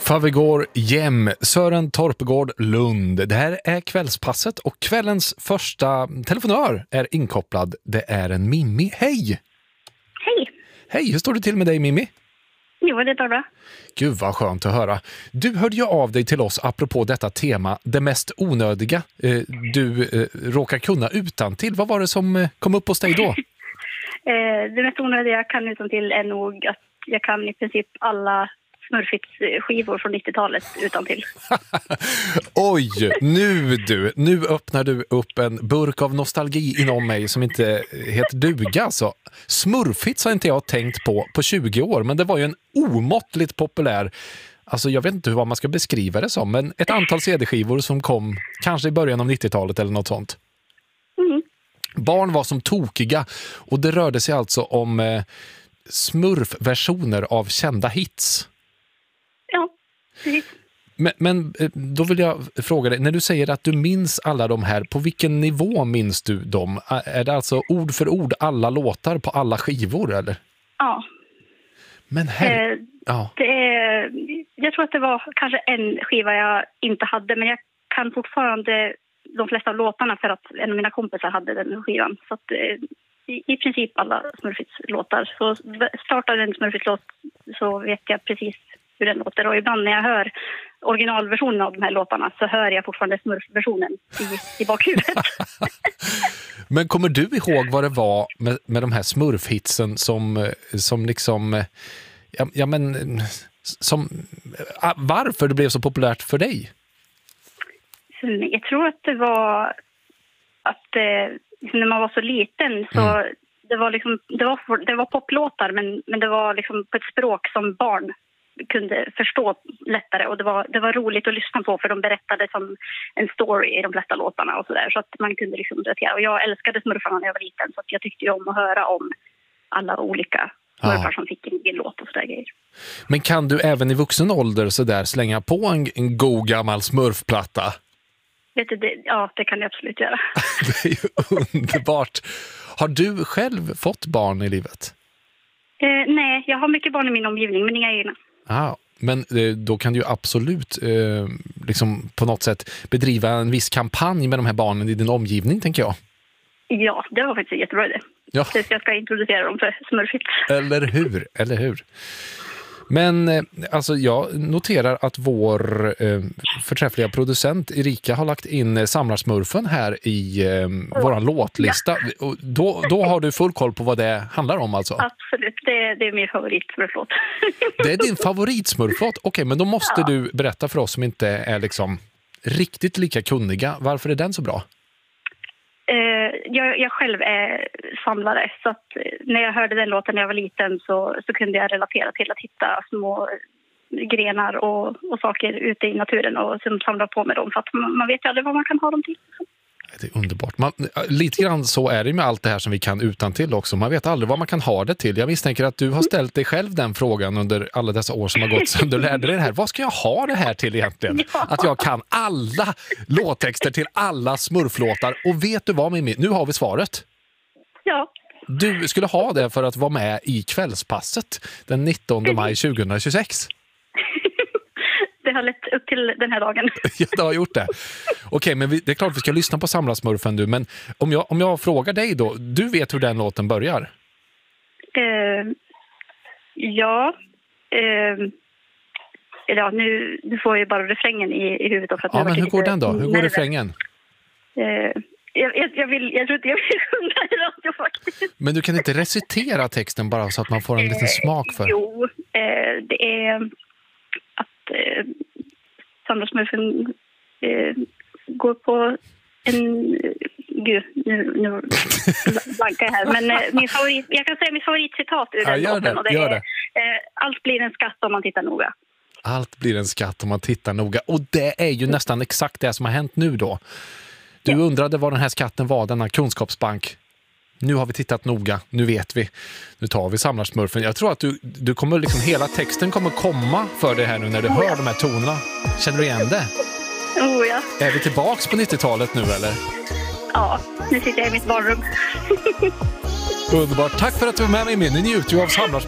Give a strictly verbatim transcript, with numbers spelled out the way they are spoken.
Favegård Jem, Sören Torpegård Lund. Det här är kvällspasset och kvällens första telefonör är inkopplad. Det är en Mimmi. Hej! Hej! Hej, hur står det till med dig, Mimmi? Jo, det är bra. Gud vad skönt att höra. Du hörde ju av dig till oss apropå detta tema, det mest onödiga eh, du eh, råkar kunna utantill. Vad var det som eh, kom upp hos dig då? eh, det mest onödiga jag kan utantill är nog att jag kan i princip alla Smurfits-skivor från nittiotalet utantill. Oj, nu du, nu öppnar du upp en burk av nostalgi inom mig som inte heter duga. Alltså. Smurfits har inte jag tänkt på på tjugo år, men det var ju en omåttligt populär, alltså jag vet inte hur man ska beskriva det som, men ett antal C D-skivor som kom kanske i början av nittiotalet eller något sånt. Mm. Barn var som tokiga och det rörde sig alltså om eh, Smurf-versioner av kända hits. Ja, precis. Men, men då vill jag fråga dig, när du säger att du minns alla de här, på vilken nivå minns du dem? Är det alltså ord för ord alla låtar på alla skivor, eller? Ja. Men här... Eh, ja. det är, jag tror att det var kanske en skiva jag inte hade, men jag kan fortfarande de flesta av låtarna för att en av mina kompisar hade den skivan. Så att, eh, i, i princip alla Smurfits-låtar. Så startar en Smurfits-låt så vet jag precis hur den låter. Och ibland när jag hör originalversionen av de här låtarna så hör jag fortfarande Smurf-versionen i, i bakhuvudet. Men kommer du ihåg vad det var med, med de här Smurf-hitsen som, som liksom... Ja, ja men... Som, varför det blev så populärt för dig? Jag tror att det var att eh, när man var så liten så mm. det var liksom det var det var poplåtar men men det var liksom på ett språk som barn kunde förstå lättare, och det var det var roligt att lyssna på för de berättade som en story i de flesta låtarna och så där, så att man kunde liksom relatera. Och jag älskade Smurfarna när jag var liten, så att jag tyckte ju om att höra om alla olika Smurfar som fick en egen låt och så där grejer. Men kan du även i vuxen ålder så där slänga på en, en god gammal Smurfplatta? Vet du, det, ja, det kan jag absolut göra. Det är ju underbart. Har du själv fått barn i livet? Eh, nej, jag har mycket barn i min omgivning, men inga egna. Ah, men eh, då kan du ju absolut eh, liksom på något sätt bedriva en viss kampanj med de här barnen i din omgivning, tänker jag. Ja, det var faktiskt en jättebra idé. Ja. Så jag ska introducera dem för Smurfits. Eller hur, eller hur. Men eh, alltså jag noterar att vår eh, förträffliga producent Erika har lagt in eh, Samlarsmurfen här i eh, våran låtlista. Ja. Och då, då har du full koll på vad det handlar om alltså? Absolut, det, det är min favoritsmurflåt. Det är din favoritsmurflåt? Okej, okay, men då måste ja. du berätta för oss som inte är liksom riktigt lika kunniga. Varför är den så bra? Uh, jag, jag själv är samlare, så att när jag hörde den låten när jag var liten så, så kunde jag relatera till att hitta små grenar och, och saker ute i naturen och som samlar på med dem, för att man, man vet ju aldrig vad man kan ha dem till. Det är underbart. Man, lite grann så är det med allt det här som vi kan utan till också. Man vet aldrig vad man kan ha det till. Jag misstänker att du har ställt dig själv den frågan under alla dessa år som har gått sedan du lärde dig det här. Vad ska jag ha det här till egentligen? Ja. Att jag kan alla låttexter till alla smurflåtar. Och vet du vad, Mimmi? Nu har vi svaret. Ja. Du skulle ha det för att vara med i kvällspasset den nittonde maj tjugohundratjugosex. Det har lett upp till den här dagen. Ja, det har gjort det. Okej, men vi, det är klart att vi ska lyssna på Samlarsmurfen du. Men om jag, om jag frågar dig då, du vet hur den låten börjar? Uh, ja. Uh, ja, nu, nu får jag bara refrängen i, i huvudet. För att ja, men hur lite går den då? Hur går nervös. refrängen? Uh, jag, jag, jag, vill, jag tror inte jag vill sjunga i radio faktiskt. Men du kan inte recitera texten bara så att man får en liten smak för? Uh, jo, uh, det är... att eh, Samlarsmurfen eh, går på en... Gud, nu, nu blankar jag här. Men eh, min favorit, jag kan säga min favoritcitat ur den ja, låten. Det, och det gör är, det. Eh, allt blir en skatt om man tittar noga. Allt blir en skatt om man tittar noga. Och det är ju nästan exakt det som har hänt nu då. Du ja. undrade vad den här skatten var, denna kunskapsbank. Nu har vi tittat noga, nu vet vi. Nu tar vi Samlarsmurfen. Jag tror att du, du kommer liksom, hela texten kommer komma för dig här nu när du oh, hör ja. de här tonerna. Känner du igen det? Oh ja. Är vi tillbaks på nittiotalet nu eller? Ja, nu sitter jag i mitt barnrum. Underbart. Tack för att du var med mig. Nu njuter du av Samlarsmurfen.